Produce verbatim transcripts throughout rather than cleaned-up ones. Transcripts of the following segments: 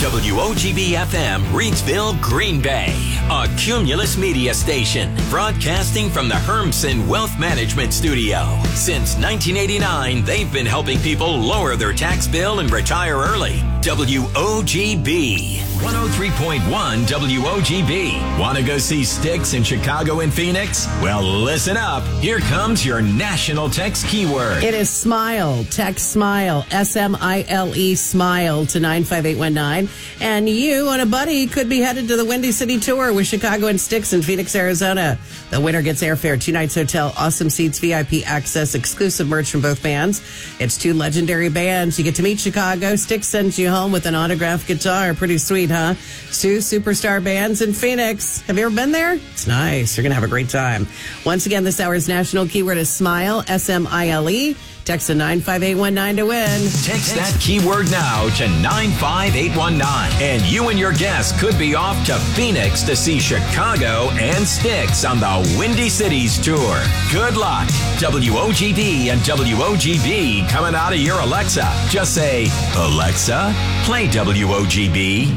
W O G B F M, Reidsville, Green Bay. A Cumulus Media station, broadcasting from the Hermsen Wealth Management Studio. Since nineteen eighty-nine, they've been helping people lower their tax bill and retire early. W O G B. one oh three point one W O G B. Want to go see Styx in Chicago and Phoenix? Well, listen up. Here comes your national text keyword. It is SMILE. Text SMILE. S M I L E, SMILE to nine five eight one nine. And you and a buddy could be headed to the Windy City Tour with Chicago and Styx in Phoenix, Arizona. The winner gets airfare, two nights hotel, awesome seats, V I P access, exclusive merch from both bands. It's two legendary bands. You get to meet Chicago. Styx sends you home with an autographed guitar. Pretty sweet, huh? Two superstar bands in Phoenix. Have you ever been there? It's nice. You're going to have a great time. Once again, this hour's national keyword is SMILE, S M I L E. Text to nine five eight one nine to win. Text that keyword now to nine five eight one nine. And you and your guests could be off to Phoenix to see Chicago and Styx on the Windy Cities Tour. Good luck. W O G B and W O G B coming out of your Alexa. Just say, Alexa, play W O G B.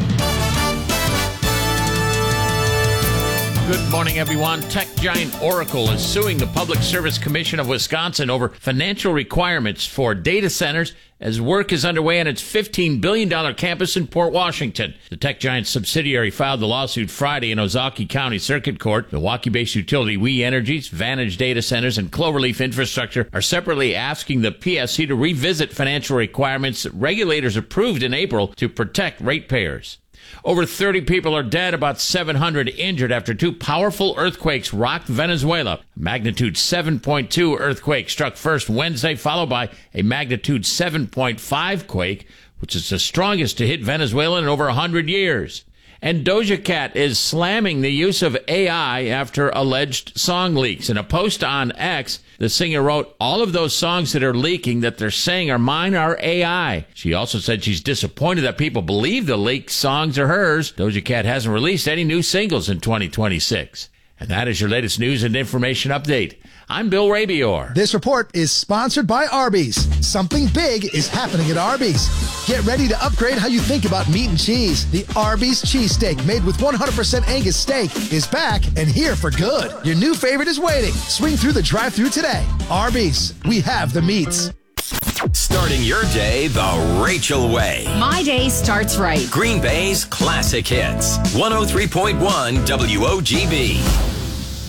Good morning, everyone. Tech giant Oracle is suing the Public Service Commission of Wisconsin over financial requirements for data centers as work is underway on its fifteen billion dollars campus in Port Washington. The tech giant subsidiary filed the lawsuit Friday in Ozaukee County Circuit Court. Milwaukee-based utility We Energies, Vantage Data Centers, and Cloverleaf Infrastructure are separately asking the P S C to revisit financial requirements that regulators approved in April to protect ratepayers. Over thirty people are dead, about seven hundred injured after two powerful earthquakes rocked Venezuela. A magnitude seven point two earthquake struck first Wednesday, followed by a magnitude seven point five quake, which is the strongest to hit Venezuela in over one hundred years. And Doja Cat is slamming the use of A I after alleged song leaks. In a post on X, the singer wrote, all of those songs that are leaking that they're saying are mine are A I. She also said she's disappointed that people believe the leaked songs are hers. Doja Cat hasn't released any new singles in twenty twenty-six. And that is your latest news and information update. I'm Bill Rabior. This report is sponsored by Arby's. Something big is happening at Arby's. Get ready to upgrade how you think about meat and cheese. The Arby's cheesesteak, made with one hundred percent Angus steak, is back and here for good. Your new favorite is waiting. Swing through the drive-thru today. Arby's, we have the meats. Starting your day the Rachel way. My day starts right. Green Bay's classic hits. one oh three point one W O G B.